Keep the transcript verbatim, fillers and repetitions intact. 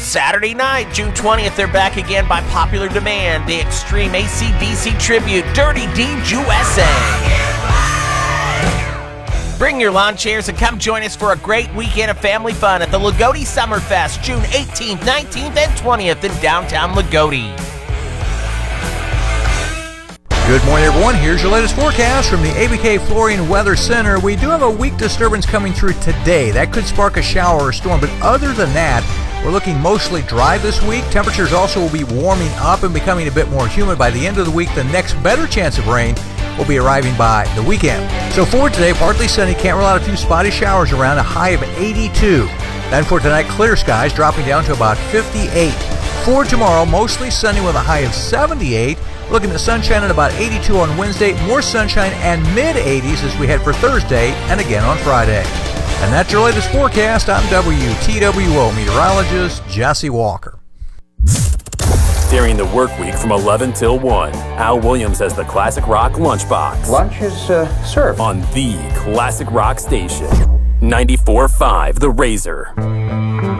Saturday night, June twentieth, they're back again by popular demand. The Extreme A C D C Tribute, Dirty Deeds U S A. Bring your lawn chairs and come join us for a great weekend of family fun at the Lagodi Summerfest, June eighteenth, nineteenth, and twentieth in downtown Lagodi. Good morning, everyone. Here's your latest forecast from the A B K Flooring Weather Center. We do have a weak disturbance coming through today. That could spark a shower or storm, but other than that, we're looking mostly dry this week. Temperatures also will be warming up and becoming a bit more humid. By the end of the week, the next better chance of rain will be arriving by the weekend. So for today, partly sunny, can't rule out a few spotty showers around, a high of eighty-two. Then for tonight, clear skies dropping down to about fifty-eight. For tomorrow, mostly sunny with a high of seventy-eight. Looking at sunshine at about eighty-two on Wednesday, more sunshine and mid-eighties as we head for Thursday and again on Friday. And that's your latest forecast. I'm W T W O meteorologist Jesse Walker. During the work week from eleven till one, Al Williams has the Classic Rock Lunchbox. Lunch is uh, served On the Classic Rock Station, ninety-four point five The Razor.